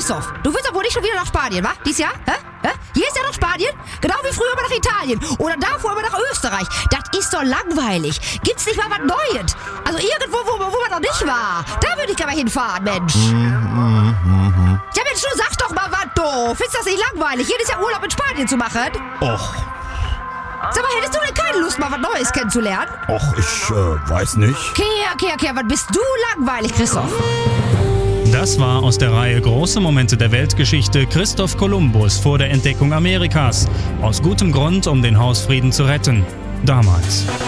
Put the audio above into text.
Christoph, du willst doch wohl nicht schon wieder nach Spanien, wa? Dies Jahr? Hä? Hier ist ja noch Spanien. Genau wie früher immer nach Italien. Oder davor immer nach Österreich. Das ist doch langweilig. Gibt's nicht mal was Neues? Also irgendwo, wo man noch nicht war. Da würde ich gerne mal hinfahren, Mensch. Ja, Mensch, du sag doch mal was, du. Findest du das nicht langweilig, jedes Jahr Urlaub in Spanien zu machen? Och, Sag mal, hättest du denn keine Lust, mal was Neues kennenzulernen? ich weiß nicht. Okay, was bist du langweilig, Christoph? Das war aus der Reihe Große Momente der Weltgeschichte Christoph Kolumbus vor der Entdeckung Amerikas. Aus gutem Grund, um den Hausfrieden zu retten. Damals.